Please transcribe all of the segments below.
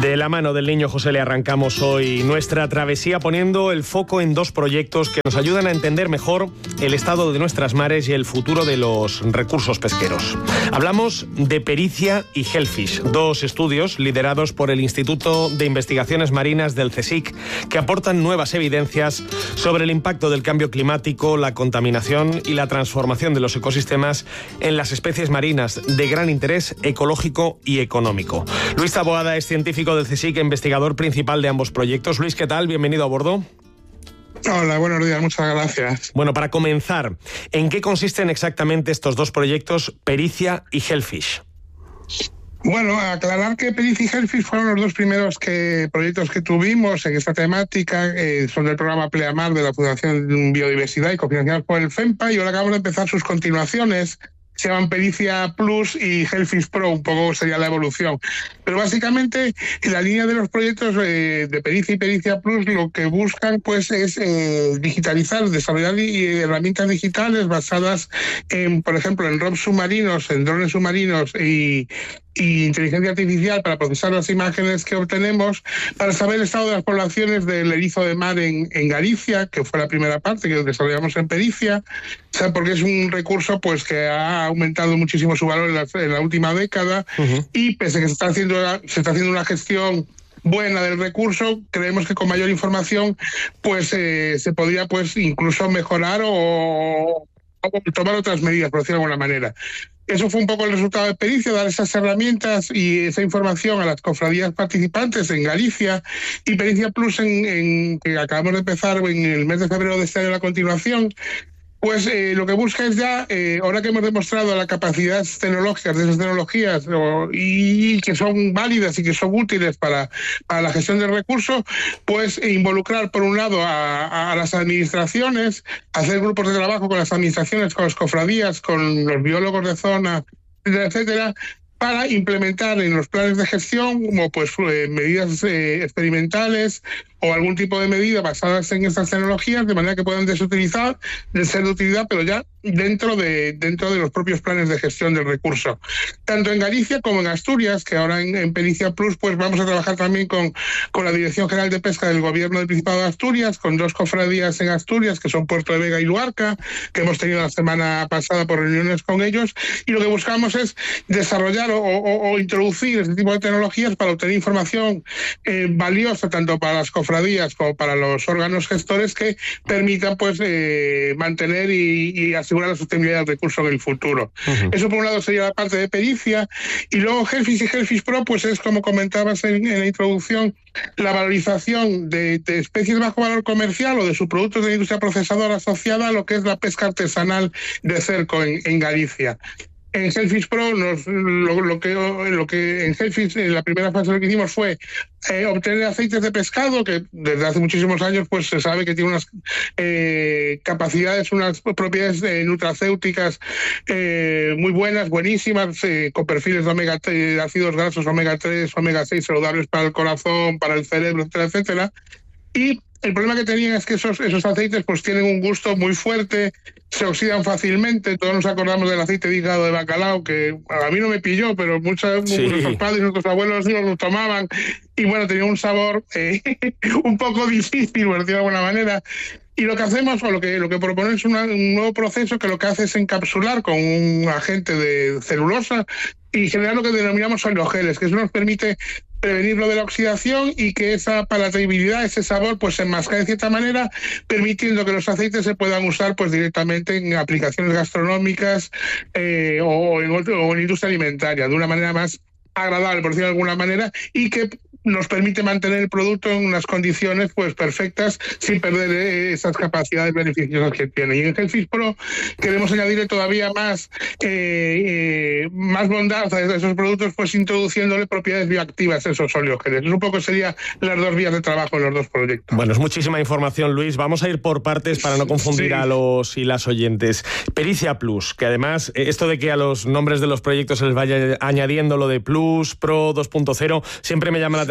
De la mano del niño José le arrancamos hoy nuestra travesía poniendo el foco en dos proyectos que nos ayudan a entender mejor el estado de nuestras mares y el futuro de los recursos pesqueros. Hablamos de Pericia y Hellfish, dos estudios liderados por el Instituto de Investigaciones Marinas del CSIC que aportan nuevas evidencias sobre el impacto del cambio climático, la contaminación y la transformación de los ecosistemas en las especies marinas de gran interés ecológico y económico. Luis Taboada es científico del CSIC e investigador principal de ambos proyectos. Luis, ¿qué tal? Bienvenido a bordo. Hola, buenos días, muchas gracias. Bueno, para comenzar, ¿en qué consisten exactamente estos dos proyectos, Pericia y Hellfish? Bueno, aclarar que Pericia y Hellfish fueron los dos primeros proyectos que tuvimos en esta temática, son del programa Pleamar de la Fundación Biodiversidad y cofinanciados por el FEMPA, y ahora acabamos de empezar sus continuaciones. Se llaman Pericia Plus y Hellfish Pro, un poco sería la evolución. Pero básicamente, en la línea de los proyectos de Pericia y Pericia Plus, lo que buscan pues es digitalizar, desarrollar herramientas digitales basadas en, por ejemplo, en ROVs submarinos, en drones submarinos y inteligencia artificial para procesar las imágenes que obtenemos, para saber el estado de las poblaciones del erizo de mar en Galicia, que fue la primera parte que desarrollamos en Pericia, o sea, porque es un recurso pues que ha aumentado muchísimo su valor en la última década, y pese a que se está haciendo una gestión buena del recurso, creemos que con mayor información pues se podría pues incluso mejorar o tomar otras medidas, por decirlo de alguna manera. Eso fue un poco el resultado de Pericia, dar esas herramientas y esa información a las cofradías participantes en Galicia, y Pericia Plus, que acabamos de empezar en el mes de febrero de este año, a la continuación. Pues lo que busca es ya, ahora que hemos demostrado las capacidades tecnológicas de esas tecnologías y que son válidas y que son útiles para la gestión del recurso, pues involucrar por un lado a las administraciones, hacer grupos de trabajo con las administraciones, con las cofradías, con los biólogos de zona, etcétera, para implementar en los planes de gestión como pues medidas experimentales o algún tipo de medida basadas en estas tecnologías, de manera que puedan ser de utilidad, pero ya dentro de los propios planes de gestión del recurso. Tanto en Galicia como en Asturias, que ahora en Pericia Plus pues vamos a trabajar también con la Dirección General de Pesca del Gobierno del Principado de Asturias, con dos cofradías en Asturias, que son Puerto de Vega y Luarca, que hemos tenido la semana pasada por reuniones con ellos, y lo que buscamos es desarrollar o introducir este tipo de tecnologías para obtener información valiosa tanto para las cofradías como para los órganos gestores, que permitan pues mantener y asegurar la sostenibilidad del recurso en el futuro. Eso por un lado sería la parte de Pericia, y luego Hellfish y Hellfish Pro pues es, como comentabas en la introducción, la valorización de especies bajo valor comercial o de subproductos de la industria procesadora asociada a lo que es la pesca artesanal de cerco en Galicia. En Hellfish Pro, lo que en Hellfish, en la primera fase lo que hicimos fue obtener aceites de pescado, que desde hace muchísimos años pues se sabe que tiene unas capacidades, unas propiedades nutracéuticas muy buenas, buenísimas, con perfiles de omega 3, ácidos grasos omega 3, omega 6 saludables para el corazón, para el cerebro, etcétera, etcétera. Y el problema que tenían es que esos aceites pues tienen un gusto muy fuerte, se oxidan fácilmente. Todos nos acordamos del aceite de hígado de bacalao, que a mí no me pilló, pero nuestros padres y nuestros abuelos no lo tomaban, y bueno, tenía un sabor un poco difícil, por decirlo de alguna manera. Y lo que hacemos, o lo que proponemos, es un nuevo proceso que lo que hace es encapsular con un agente de celulosa y generar lo que denominamos oleogeles, que eso nos permite prevenir lo de la oxidación y que esa palatabilidad, ese sabor, pues se enmascara de cierta manera, permitiendo que los aceites se puedan usar pues directamente en aplicaciones gastronómicas o en industria alimentaria, de una manera más agradable, por decirlo de alguna manera, y que nos permite mantener el producto en unas condiciones pues perfectas, sin perder esas capacidades beneficiosas que tiene. Y en Hellfish Pro queremos añadirle todavía más bondad a esos productos, pues introduciéndole propiedades bioactivas a esos oleogeles. Un poco serían las dos vías de trabajo en los dos proyectos. Bueno, es muchísima información, Luis. Vamos a ir por partes para no confundir a los y las oyentes. Pericia Plus, que además esto de que a los nombres de los proyectos se les vaya añadiendo lo de Plus, Pro, 2.0, siempre me llama la atención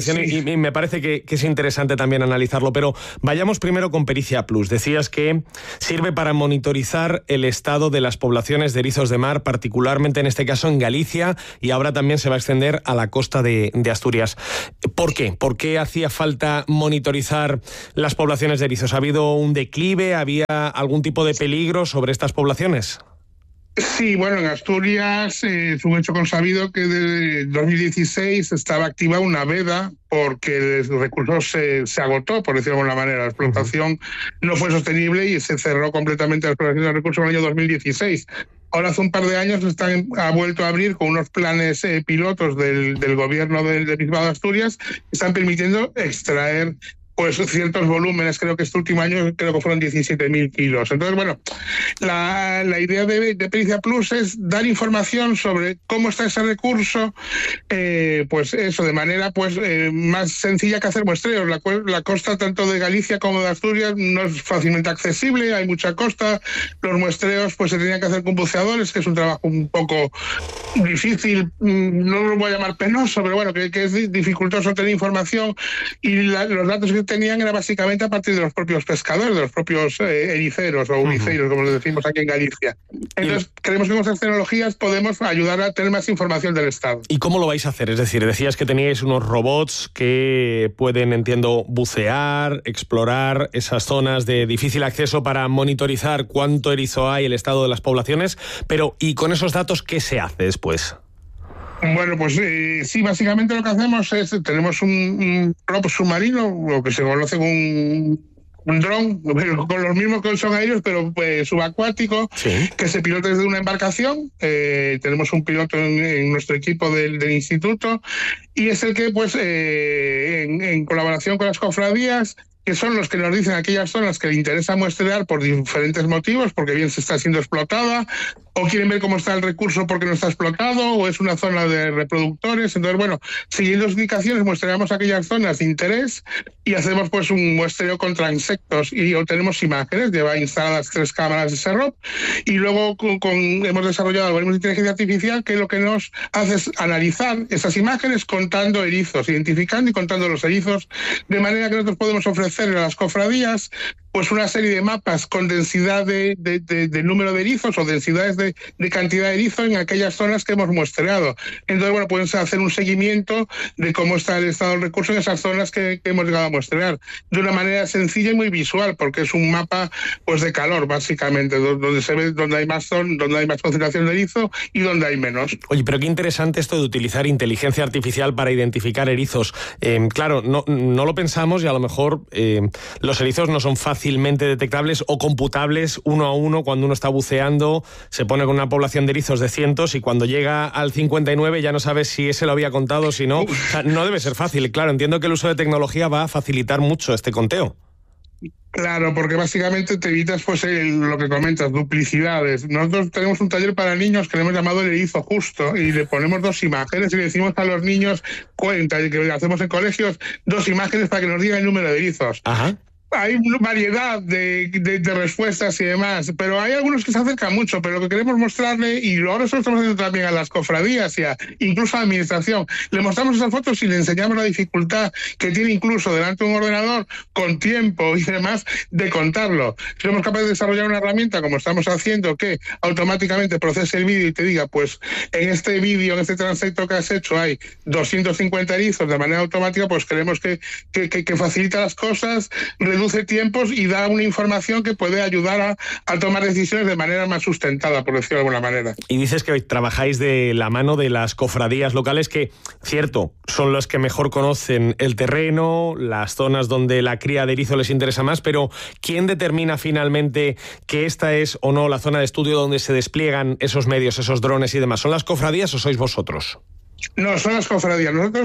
atención y me parece que es interesante también analizarlo, pero vayamos primero con Pericia Plus. Decías que sirve para monitorizar el estado de las poblaciones de erizos de mar, particularmente en este caso en Galicia, y ahora también se va a extender a la costa de Asturias. ¿Por qué? ¿Por qué hacía falta monitorizar las poblaciones de erizos? ¿Ha habido un declive? ¿Había algún tipo de peligro sobre estas poblaciones? Sí, bueno, en Asturias es un hecho consabido que desde 2016 estaba activa una veda porque el recurso se agotó, por decirlo de alguna manera. La explotación no fue sostenible y se cerró completamente la explotación del recurso en el año 2016. Ahora, hace un par de años, ha vuelto a abrir con unos planes pilotos del gobierno del Principado de Asturias que están permitiendo extraer pues ciertos volúmenes. Creo que este último año fueron 17.000 kilos. Entonces, bueno, la idea de Pericia Plus es dar información sobre cómo está ese recurso, pues eso, de manera más sencilla que hacer muestreos. La costa tanto de Galicia como de Asturias no es fácilmente accesible, hay mucha costa. Los muestreos pues se tenían que hacer con buceadores, que es un trabajo un poco difícil, no lo voy a llamar penoso, pero bueno, que es dificultoso tener información, y los datos que tenían era básicamente a partir de los propios pescadores, de los propios ericeros o uriceiros, como les decimos aquí en Galicia. Entonces, creemos que con estas tecnologías podemos ayudar a tener más información del estado. ¿Y cómo lo vais a hacer? Es decir, decías que teníais unos robots que pueden, entiendo, bucear, explorar esas zonas de difícil acceso para monitorizar cuánto erizo hay, el estado de las poblaciones, pero ¿y con esos datos qué se hace después? Bueno, pues sí, básicamente lo que hacemos es, tenemos un globo submarino, lo que se conoce como un dron, con los mismos que son aéreos, pero subacuático, sí, que se pilota desde una embarcación. Tenemos un piloto en nuestro equipo del instituto, y es el que, pues, en colaboración con las cofradías, que son los que nos dicen aquellas zonas que le interesa muestrear por diferentes motivos, porque bien se está siendo explotada, o quieren ver cómo está el recurso porque no está explotado, o es una zona de reproductores. Entonces, bueno, siguiendo las indicaciones, muestreamos aquellas zonas de interés y hacemos pues un muestreo contra insectos y obtenemos imágenes. Lleva instaladas 3 cámaras de SERROP, y luego hemos desarrollado algoritmos de inteligencia artificial que lo que nos hace es analizar esas imágenes contando erizos, identificando y contando los erizos, de manera que nosotros podemos ofrecer a las cofradías pues una serie de mapas con densidad de número de erizos o densidades de cantidad de erizos en aquellas zonas que hemos muestreado. Entonces, bueno, pueden hacer un seguimiento de cómo está el estado del recurso en esas zonas que hemos llegado a muestrear, de una manera sencilla y muy visual, porque es un mapa pues de calor, básicamente, donde se ve donde hay más concentración de erizo y donde hay menos. Oye, pero qué interesante esto de utilizar inteligencia artificial para identificar erizos. Claro, no lo pensamos, y a lo mejor los erizos no son fácilmente detectables o computables uno a uno. Cuando uno está buceando, se pone con una población de erizos de cientos, y cuando llega al 59 ya no sabes si ese lo había contado o si no. O sea, no debe ser fácil. Claro, entiendo que el uso de tecnología va a facilitar mucho este conteo. Claro, porque básicamente te evitas pues lo que comentas, duplicidades. Nosotros tenemos un taller para niños que le hemos llamado el erizo justo, y le ponemos 2 imágenes y le decimos a los niños, que hacemos en colegios, 2 imágenes para que nos diga el número de erizos. Ajá. Hay variedad de respuestas y demás, pero hay algunos que se acercan mucho. Pero lo que queremos mostrarle, y ahora eso lo estamos haciendo también a las cofradías y incluso a la administración, le mostramos esas fotos y le enseñamos la dificultad que tiene incluso delante de un ordenador, con tiempo y demás, de contarlo. Si somos capaces de desarrollar una herramienta como estamos haciendo, que automáticamente procese el vídeo y te diga, pues en este vídeo, en este transecto que has hecho, hay 250 erizos de manera automática, pues creemos que facilita las cosas, reduce tiempos y da una información que puede ayudar a tomar decisiones de manera más sustentada, por decirlo de alguna manera. Y dices que hoy trabajáis de la mano de las cofradías locales, que, cierto, son las que mejor conocen el terreno, las zonas donde la cría de erizo les interesa más, pero ¿quién determina finalmente que esta es o no la zona de estudio donde se despliegan esos medios, esos drones y demás? ¿Son las cofradías o sois vosotros? No, son las cofradías. Nosotros,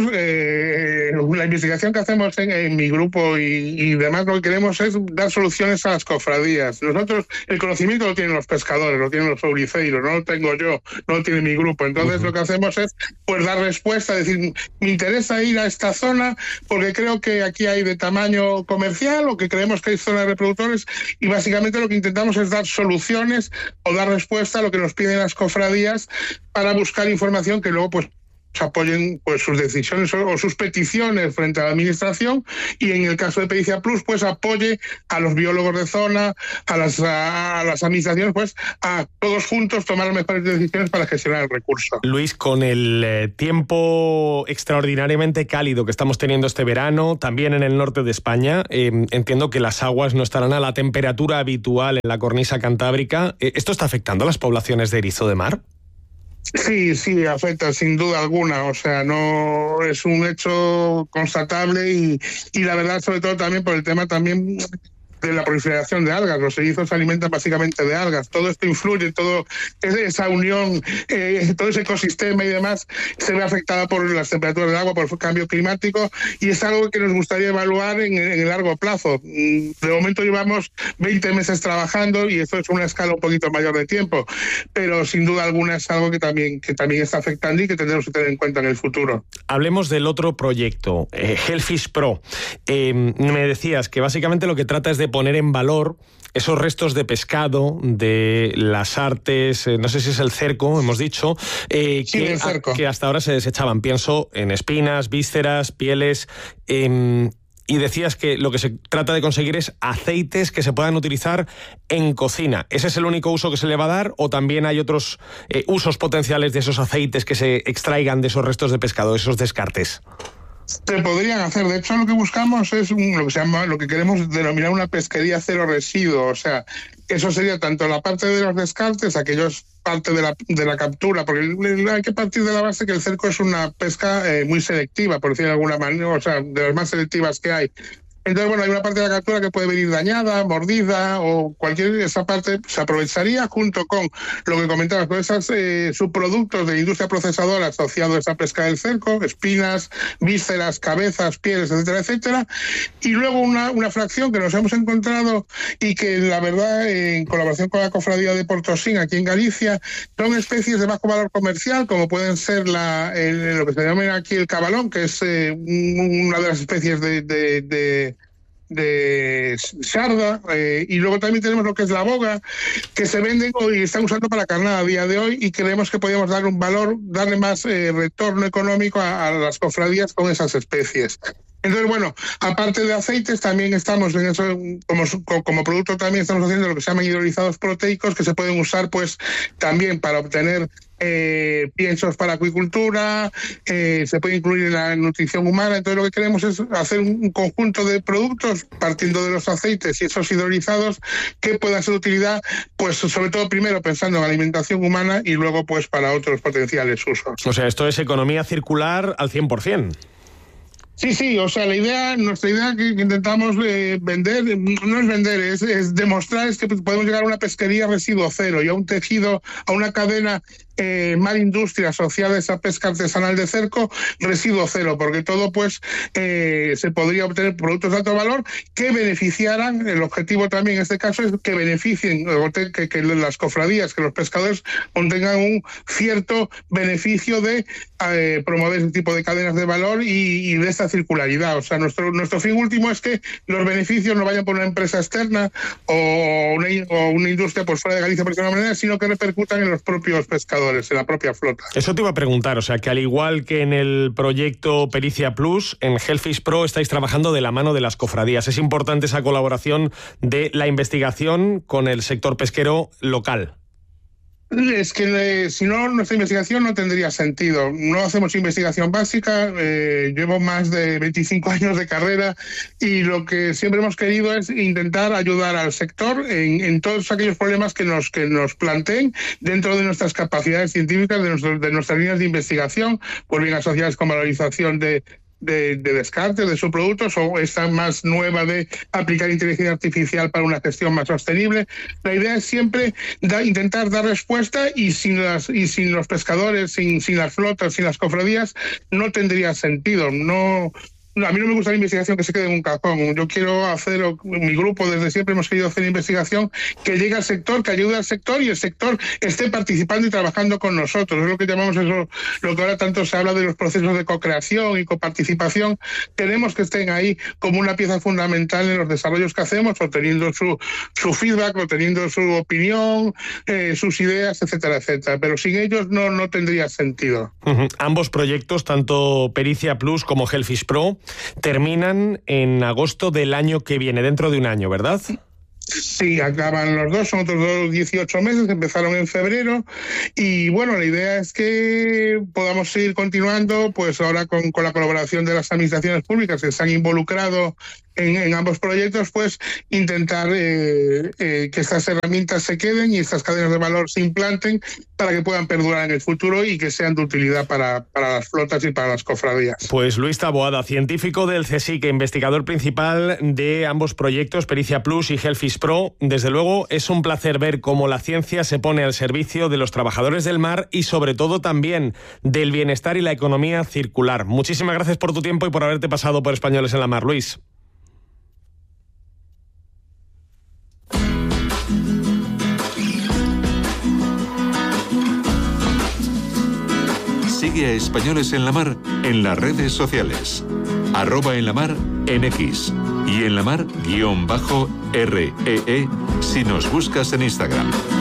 la investigación que hacemos en mi grupo y demás, lo que queremos es dar soluciones a las cofradías. Nosotros, el conocimiento lo tienen los pescadores, lo tienen los ouriceiros, no lo tengo yo, no lo tiene mi grupo. Entonces, lo que hacemos es pues dar respuesta, decir, me interesa ir a esta zona porque creo que aquí hay de tamaño comercial, o que creemos que hay zonas de reproductores, y básicamente lo que intentamos es dar soluciones o dar respuesta a lo que nos piden las cofradías, para buscar información que luego pues apoyen pues sus decisiones o sus peticiones frente a la administración, y en el caso de Pericia Plus pues apoye a los biólogos de zona, a las administraciones, pues a todos juntos tomar las mejores decisiones para gestionar el recurso. Luis, con el tiempo extraordinariamente cálido que estamos teniendo este verano, también en el norte de España, entiendo que las aguas no estarán a la temperatura habitual en la cornisa cantábrica. ¿Esto está afectando a las poblaciones de erizo de mar? Sí, afecta sin duda alguna, o sea, no es un hecho constatable y la verdad, sobre todo también por el tema también de la proliferación de algas. Los erizos se alimentan básicamente de algas. Todo esto influye, todo esa unión, todo ese ecosistema y demás se ve afectada por las temperaturas del agua, por el cambio climático, y es algo que nos gustaría evaluar en el largo plazo. De momento llevamos 20 meses trabajando y esto es una escala un poquito mayor de tiempo, pero sin duda alguna es algo que también está afectando y que tendremos que tener en cuenta en el futuro. Hablemos del otro proyecto, Hellfish Pro. Me decías que básicamente lo que trata es de poner en valor esos restos de pescado de las artes, no sé si es el cerco, hemos dicho, el cerco, que hasta ahora se desechaban. Pienso en espinas, vísceras, pieles. Y decías que lo que se trata de conseguir es aceites que se puedan utilizar en cocina. ¿Ese es el único uso que se le va a dar o también hay otros usos potenciales de esos aceites que se extraigan de esos restos de pescado, esos descartes? Se podrían hacer. De hecho, lo que buscamos es lo que queremos denominar una pesquería cero residuo. O sea, eso sería tanto la parte de los descartes, aquellos parte de la captura, porque hay que partir de la base que el cerco es una pesca muy selectiva, por decirlo de alguna manera, o sea, de las más selectivas que hay. Entonces, bueno, hay una parte de la captura que puede venir dañada, mordida o esa parte se aprovecharía junto con lo que comentabas, con esos subproductos de la industria procesadora asociados a esa pesca del cerco, espinas, vísceras, cabezas, pieles, etcétera, etcétera. Y luego una fracción que nos hemos encontrado y que la verdad, en colaboración con la Cofradía de Portosín aquí en Galicia, son especies de bajo valor comercial, como pueden ser lo que se llama aquí el cabalón, que es una de las especies de sarda, y luego también tenemos lo que es la boga, que se venden y están usando para carnada a día de hoy, y creemos que podemos darle más retorno económico a las cofradías con esas especies. Entonces, bueno, aparte de aceites, también estamos en eso, como producto también estamos haciendo lo que se llaman hidrolizados proteicos, que se pueden usar pues también para obtener piensos para acuicultura, se puede incluir en la nutrición humana. Entonces lo que queremos es hacer un conjunto de productos partiendo de los aceites y esos hidrolizados que puedan ser de utilidad, pues sobre todo primero pensando en alimentación humana y luego pues para otros potenciales usos. O sea, esto es economía circular al 100%. Sí, o sea, nuestra idea que intentamos vender, no es vender, es demostrar es que podemos llegar a una pesquería residuo cero y a un tejido, a una cadena mar industria asociada a esa pesca artesanal de cerco, residuo cero, porque todo pues se podría obtener productos de alto valor que beneficiaran. El objetivo también en este caso es que beneficien, que las cofradías, que los pescadores obtengan un cierto beneficio de promover ese tipo de cadenas de valor y de esta circularidad. O sea, nuestro fin último es que los beneficios no vayan por una empresa externa o una industria por fuera de Galicia, por alguna manera, sino que repercutan en los propios pescadores, en la propia flota. Eso te iba a preguntar, o sea, que al igual que en el proyecto Pericia Plus, en Hellfish Pro estáis trabajando de la mano de las cofradías. Es importante esa colaboración de la investigación con el sector pesquero local. Es que si no, nuestra investigación no tendría sentido. No hacemos investigación básica, llevo más de 25 años de carrera y lo que siempre hemos querido es intentar ayudar al sector en todos aquellos problemas que nos planteen dentro de nuestras capacidades científicas, de nuestras líneas de investigación, pues bien asociadas con valorización de descartes de subproductos o esta más nueva de aplicar inteligencia artificial para una gestión más sostenible. La idea es siempre intentar dar respuesta y sin los pescadores, sin las flotas, sin las cofradías, no tendría sentido. No a mí no me gusta la investigación que se quede en un cajón. Yo quiero hacer, mi grupo desde siempre hemos querido hacer investigación que llegue al sector, que ayude al sector y el sector esté participando y trabajando con nosotros. Es lo que llamamos eso, lo que ahora tanto se habla de los procesos de co-creación y coparticipación. Queremos que estén ahí como una pieza fundamental en los desarrollos que hacemos, obteniendo su feedback, obteniendo su opinión, sus ideas, etcétera, etcétera. Pero sin ellos no tendría sentido. Ambos proyectos, tanto Pericia Plus como Hellfish Pro, terminan en agosto del año que viene, dentro de un año, ¿verdad? Sí, acaban los dos, son otros 18 meses, empezaron en febrero y bueno, la idea es que podamos seguir continuando, pues ahora con la colaboración de las administraciones públicas que se han involucrado en ambos proyectos, pues intentar que estas herramientas se queden y estas cadenas de valor se implanten para que puedan perdurar en el futuro y que sean de utilidad para las flotas y para las cofradías. Pues Luis Taboada, científico del CSIC, investigador principal de ambos proyectos, Pericia Plus y Hellfish Pro. Desde luego es un placer ver cómo la ciencia se pone al servicio de los trabajadores del mar y sobre todo también del bienestar y la economía circular. Muchísimas gracias por tu tiempo y por haberte pasado por Españoles en la Mar, Luis. Sigue a Españoles en la Mar en las redes sociales. @enlamar en X y enlamar_REE si nos buscas en Instagram.